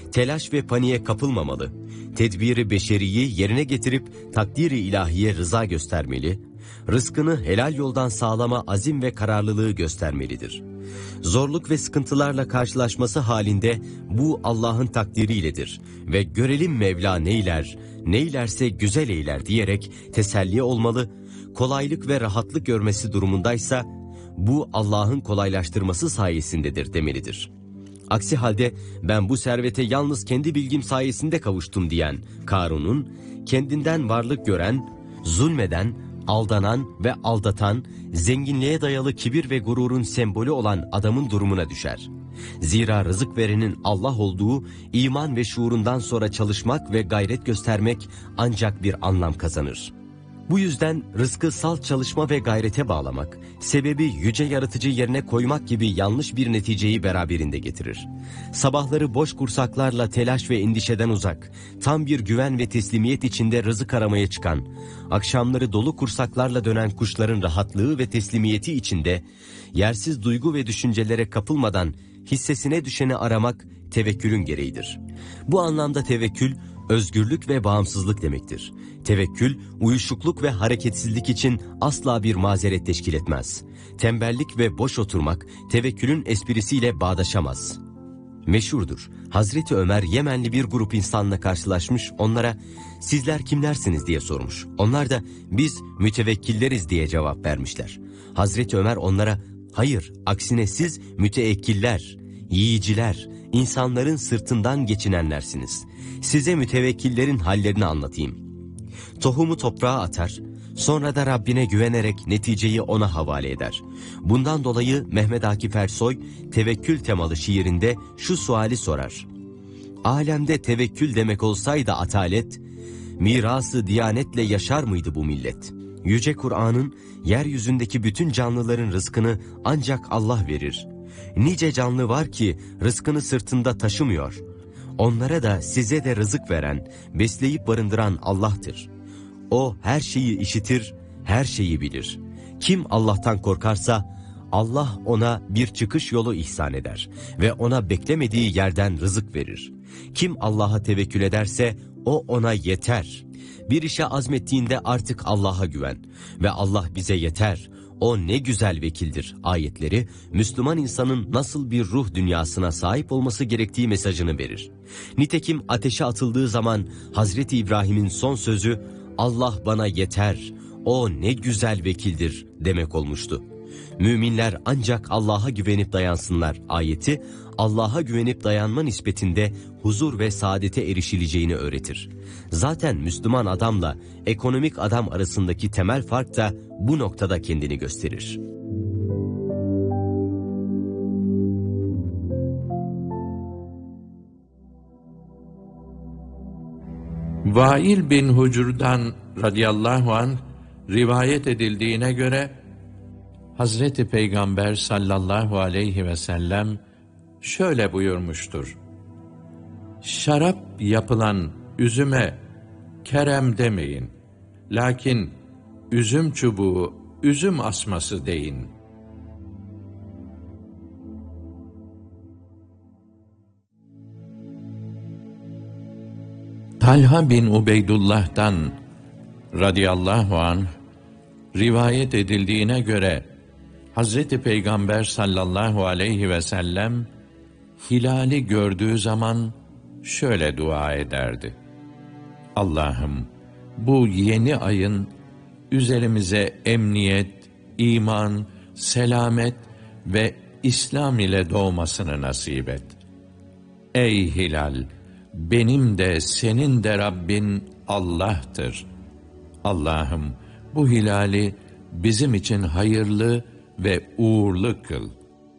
Telaş ve paniğe kapılmamalı. Tedbiri beşeriyi yerine getirip takdiri ilahiye rıza göstermeli. Rızkını helal yoldan sağlama azim ve kararlılığı göstermelidir. Zorluk ve sıkıntılarla karşılaşması halinde bu Allah'ın takdiriyledir ve görelim Mevla neyler, neylerse güzel eyler diyerek teselli olmalı. Kolaylık ve rahatlık görmesi durumundaysa bu Allah'ın kolaylaştırması sayesindedir demelidir. Aksi halde ben bu servete yalnız kendi bilgim sayesinde kavuştum diyen Karun'un kendinden varlık gören, zulmeden, aldanan ve aldatan, zenginliğe dayalı kibir ve gururun sembolü olan adamın durumuna düşer. Zira rızık verenin Allah olduğu iman ve şuurundan sonra çalışmak ve gayret göstermek ancak bir anlam kazanır. Bu yüzden rızkı salt çalışma ve gayrete bağlamak, sebebi yüce yaratıcı yerine koymak gibi yanlış bir neticeyi beraberinde getirir. Sabahları boş kursaklarla telaş ve endişeden uzak, tam bir güven ve teslimiyet içinde rızık aramaya çıkan, akşamları dolu kursaklarla dönen kuşların rahatlığı ve teslimiyeti içinde, yersiz duygu ve düşüncelere kapılmadan hissesine düşeni aramak tevekkülün gereğidir. Bu anlamda tevekkül, özgürlük ve bağımsızlık demektir. Tevekkül, uyuşukluk ve hareketsizlik için asla bir mazeret teşkil etmez. Tembellik ve boş oturmak, tevekkülün esprisiyle bağdaşamaz. Meşhurdur. Hazreti Ömer Yemenli bir grup insanla karşılaşmış, onlara "Sizler kimlersiniz?" diye sormuş. Onlar da "Biz mütevekkilleriz" diye cevap vermişler. Hazreti Ömer onlara "Hayır, aksine siz müteekkiller, yiyiciler, insanların sırtından geçinenlersiniz. Size mütevekkillerin hallerini anlatayım. Tohumu toprağa atar, sonra da Rabbine güvenerek neticeyi ona havale eder. Bundan dolayı Mehmet Akif Ersoy tevekkül temalı şiirinde şu suali sorar. Alemde tevekkül demek olsaydı atalet, mirası diyanetle yaşar mıydı bu millet? Yüce Kur'an'ın yeryüzündeki bütün canlıların rızkını ancak Allah verir. Nice canlı var ki rızkını sırtında taşımıyor. Onlara da size de rızık veren, besleyip barındıran Allah'tır. O her şeyi işitir, her şeyi bilir. Kim Allah'tan korkarsa Allah ona bir çıkış yolu ihsan eder ve ona beklemediği yerden rızık verir. Kim Allah'a tevekkül ederse o ona yeter. Bir işe azmettiğinde artık Allah'a güven ve Allah bize yeter. O ne güzel vekildir ayetleri Müslüman insanın nasıl bir ruh dünyasına sahip olması gerektiği mesajını verir. Nitekim ateşe atıldığı zaman Hazreti İbrahim'in son sözü Allah bana yeter, o ne güzel vekildir demek olmuştu. Müminler ancak Allah'a güvenip dayansınlar ayeti Allah'a güvenip dayanma nispetinde huzur ve saadete erişileceğini öğretir. Zaten Müslüman adamla ekonomik adam arasındaki temel fark da bu noktada kendini gösterir. Vail bin Hucur'dan radıyallahu anh rivayet edildiğine göre Hazreti Peygamber sallallahu aleyhi ve sellem şöyle buyurmuştur. Şarap yapılan üzüme kerem demeyin. Lakin üzüm çubuğu, üzüm asması deyin. Talha bin Ubeydullah'tan radıyallahu anh rivayet edildiğine göre Hazreti Peygamber sallallahu aleyhi ve sellem hilali gördüğü zaman şöyle dua ederdi. Allah'ım bu yeni ayın üzerimize emniyet, iman, selamet ve İslam ile doğmasını nasip et. Ey hilal! Benim de senin de Rabbin Allah'tır. Allah'ım bu hilali bizim için hayırlı ve uğurlu kıl.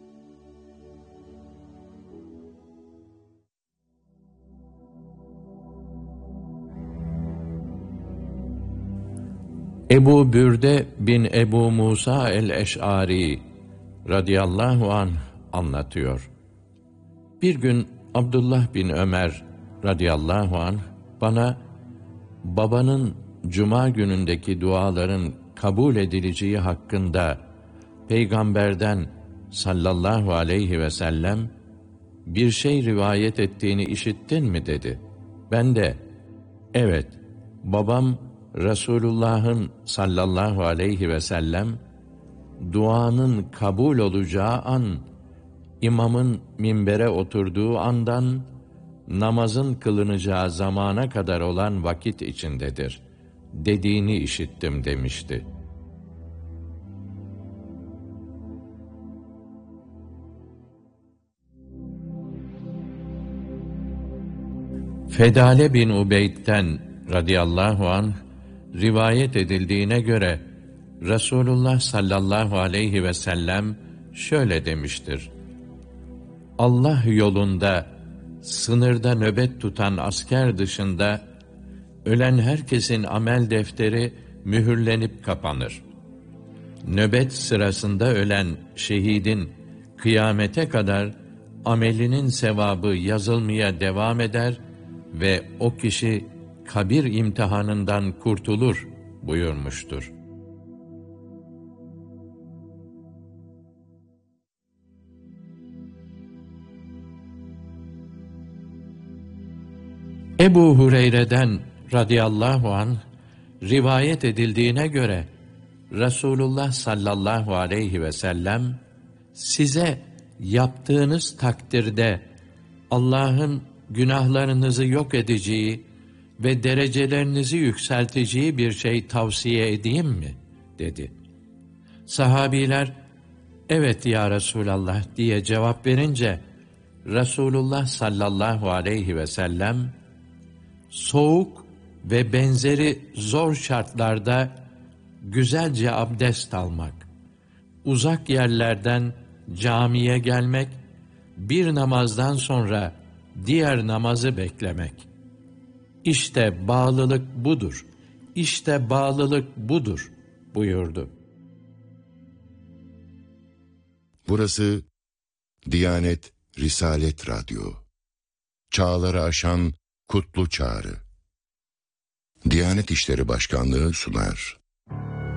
Ebu Bürde bin Ebu Musa el-Eş'ari radıyallahu anh anlatıyor. Bir gün Abdullah bin Ömer radıyallahu anh bana babanın cuma günündeki duaların kabul edileceği hakkında Peygamberden sallallahu aleyhi ve sellem bir şey rivayet ettiğini işittin mi dedi. Ben de, evet, babam Resulullah'ın sallallahu aleyhi ve sellem, duanın kabul olacağı an, imamın minbere oturduğu andan, namazın kılınacağı zamana kadar olan vakit içindedir dediğini işittim demişti. Fedale bin Ubeyd'den radıyallahu anh rivayet edildiğine göre Resulullah sallallahu aleyhi ve sellem şöyle demiştir: Allah yolunda sınırda nöbet tutan asker dışında ölen herkesin amel defteri mühürlenip kapanır. Nöbet sırasında ölen şehidin kıyamete kadar amelinin sevabı yazılmaya devam eder ve o kişi kabir imtihanından kurtulur buyurmuştur. Ebu Hureyre'den radıyallahu anh rivayet edildiğine göre Resulullah sallallahu aleyhi ve sellem size yaptığınız takdirde Allah'ın günahlarınızı yok edeceği ve derecelerinizi yükselteceği bir şey tavsiye edeyim mi? dedi. Sahabiler, evet ya Resulallah diye cevap verince, Resulullah sallallahu aleyhi ve sellem, soğuk ve benzeri zor şartlarda güzelce abdest almak, uzak yerlerden camiye gelmek, bir namazdan sonra diğer namazı beklemek. İşte bağlılık budur, işte bağlılık budur buyurdu. Burası Diyanet Risalet Radyo. Çağları aşan kutlu çağrı. Diyanet İşleri Başkanlığı sunar.